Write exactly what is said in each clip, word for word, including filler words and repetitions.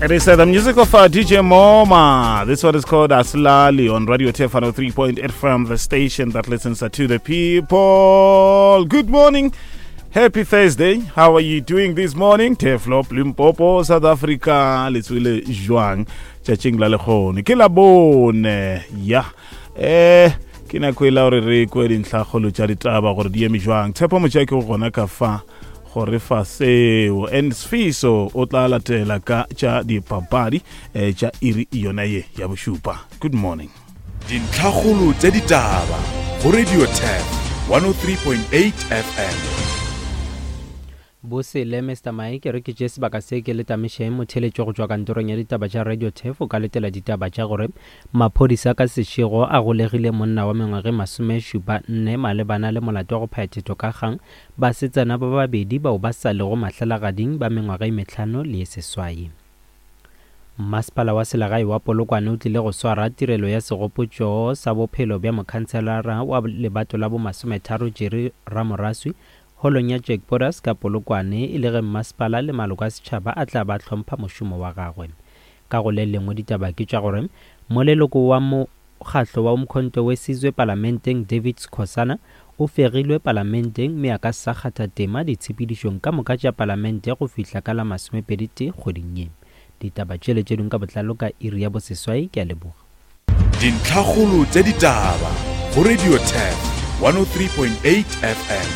It is uh, the music of uh, D J Moma. This one is called Aslali on Radio T F one oh three point eight from the station that listens uh, to the people. Good morning. Happy Thursday. How are you doing this morning? Teflop, Limpopo, South Africa. Let's really join. Chaching la lehone. Ke la bone. Yeah. Eh, ke na kwela re re kwe dintlhagolo tša ditaba gore di eme jwang. Tshepo motšaki go gona ka fa gore fa seo and Sfiso o tla latela ka tša dipapadi eh, tša iri yona ye ya bošupa. Good morning. Dintlhagolo tša ditaba go Radio T F one oh three point eight F M. Bosele Mister Mike re ke je sebaka se ke le tamishe motheletšo go tswa kantorong ya ditaba tša Radio T F ka letela ditaba tša gore maphodisa ka sešego a golegile monna wa mengwage masome šupa nne malebana le molato wa go phaetheto ka kgang ba setsana ba babedi bao ba sa lego mahlalagading ba mengwage metlhano le seswai. Masepala wa selegae wa Polokwane o tlile go swara tirelo ya segopotšo sa bophelo bja mokhanselara wa lebato la bo masome tharo Jerry Ramoraswi holong ya Jack Bodas ka Polokwane e le ge masepala le maloko a setšhaba a tla ba tlhompha mošomo wa gagwe. Ka go le lengwe ditaba ke tša gore moleloko wa mokgatlo wa umkhonto we sizwe parlamenteng David Skhosana o fegilwe parlamenteng mme a ka sa kgatha tema ditshepedišong ka moka tša parlamente go fihla ka la masomepedi kgweding ye. Ditaba tšele tše dingwe ka botlalo ka iri ya boseswai ke a leboga. Dintlhagolo tša ditaba go Radio T F one oh three point eight F M.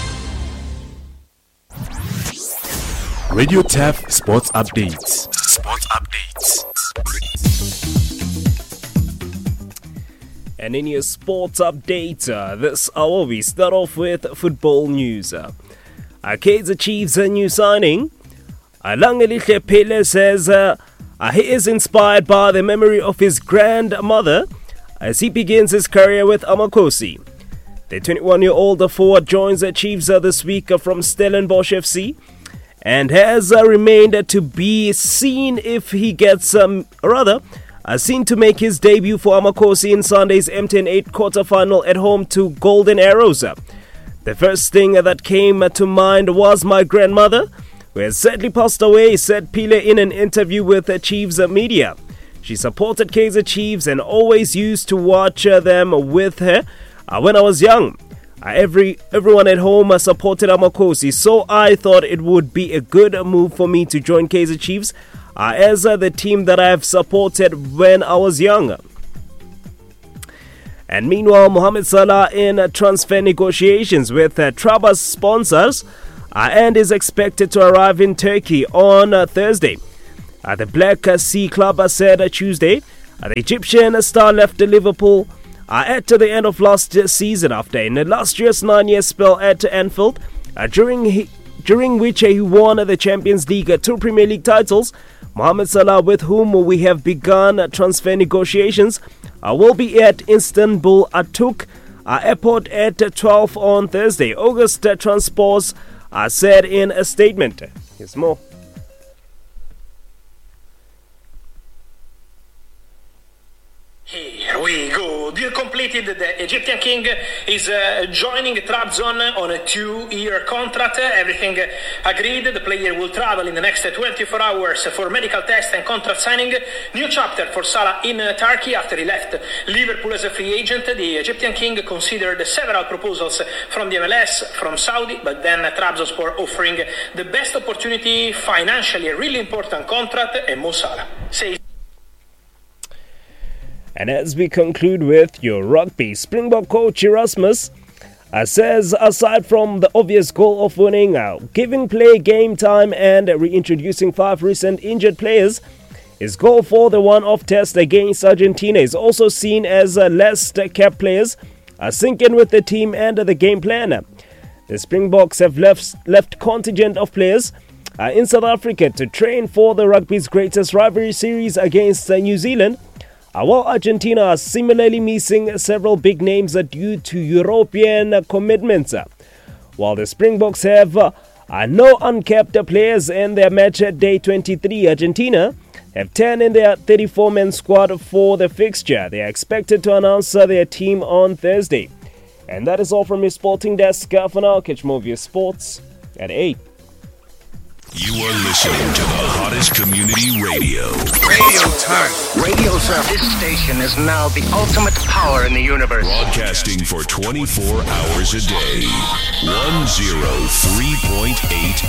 Radio T F Sports Updates. Sports Updates. And in your sports update, uh, this hour we start off with football news. Uh, Kaizer Chiefs a new signing. Langelihle Pele says uh, uh, he is inspired by the memory of his grandmother as he begins his career with Amakosi. The twenty-one-year-old forward joins the Chiefs uh, this week uh, from Stellenbosch F C. And has uh, remained uh, to be seen if he gets, um, rather, uh, seen to make his debut for Amakosi in Sunday's M ten eight quarter-final at home to Golden Arrows. The first thing uh, that came uh, to mind was my grandmother, who has sadly passed away, said Pile in an interview with uh, Chiefs uh, media. She supported Kaizer Chiefs and always used to watch uh, them with her uh, when I was young. Uh, every everyone at home uh, supported Amakosi, so I thought it would be a good uh, move for me to join Kaizer Chiefs uh, as uh, the team that I have supported when I was young. And meanwhile, Mohamed Salah in uh, transfer negotiations with uh, Trabzon's sponsors uh, and is expected to arrive in Turkey on uh, Thursday. Uh, the Black uh, Sea Club uh, said uh, Tuesday uh, the Egyptian star left uh, Liverpool Uh, at the end of last season after in last year's nine-year spell at Anfield, uh, during he, during which he won the Champions League, uh, two Premier League titles. Mohamed Salah, with whom we have begun uh, transfer negotiations, uh, will be at Istanbul Atatürk uh, Airport at uh, twelve on Thursday. August uh, Transports uh, said in a statement. Here's more. Here we go. Deal completed. The Egyptian king is uh, joining Trabzon on a two-year contract. Everything agreed. The player will travel in the next twenty-four hours for medical test and contract signing. New chapter for Salah in uh, Turkey after he left Liverpool as a free agent. The Egyptian king considered several proposals from the M L S, from Saudi, but then Trabzonspor offering the best opportunity financially, a really important contract, and Mo Salah says. And as we conclude with your rugby, Springbok coach Erasmus uh, says aside from the obvious goal of winning, uh, giving play game time and reintroducing five recent injured players, his goal for the one-off test against Argentina is also seen as uh, less capped players uh, sink in with the team and uh, the game plan. The Springboks have left, left contingent of players uh, in South Africa to train for the rugby's greatest rivalry series against uh, New Zealand. Uh, while Argentina are similarly missing several big names uh, due to European uh, commitments. Uh, while the Springboks have uh, uh, no uncapped uh, players in their match at day twenty-three, Argentina have ten in their thirty-four man squad for the fixture. They are expected to announce uh, their team on Thursday. And that is all from your sporting desk. Uh, for now, catch more of your sports at eight. You are listening to the hottest community radio. Radio Turn. Radio Turn. This station is now the ultimate power in the universe. Broadcasting for twenty-four hours a day. one oh three point eight